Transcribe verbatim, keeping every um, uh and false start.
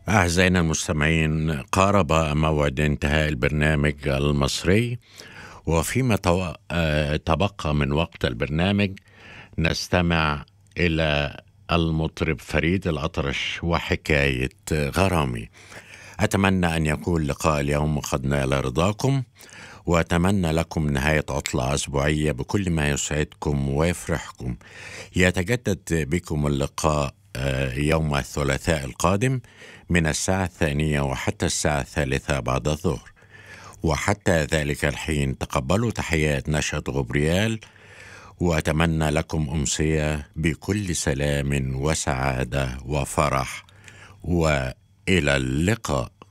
أعزائنا المستمعين، قارب موعد انتهاء البرنامج المصري، وفيما تو- آه، تبقى من وقت البرنامج نستمع إلى المطرب فريد الأطرش وحكاية غرامي. أتمنى أن يكون لقاء اليوم قد نال رضاكم، وأتمنى لكم نهاية عطلة أسبوعية بكل ما يسعدكم ويفرحكم. يتجدد بكم اللقاء آه، يوم الثلاثاء القادم من الساعة الثانية وحتى الساعة الثالثة بعد الظهر. وحتى ذلك الحين تقبلوا تحيات نشأة غبريال، وأتمنى لكم أمسية بكل سلام وسعادة وفرح، وإلى اللقاء.